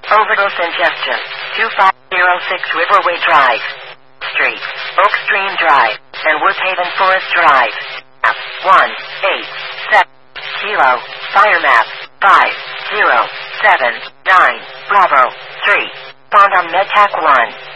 Overdose ingestion. 2506 Riverway Drive. Street. Oak Stream Drive. And Woodhaven Forest Drive. 187 Kilo. Fire map. 5079 Bravo 3. Found on MedTac 1.